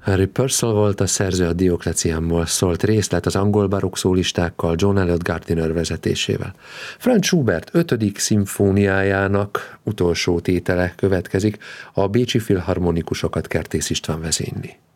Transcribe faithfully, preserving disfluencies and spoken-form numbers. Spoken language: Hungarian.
Harry Purcell volt a szerző, a Diokleciánból szólt, részlet az angol barokk szólistákkal, John Eliot Gardiner vezetésével. Franz Schubert ötödik szimfóniájának utolsó tétele következik, a bécsi filharmonikusokat Kertész István vezényli.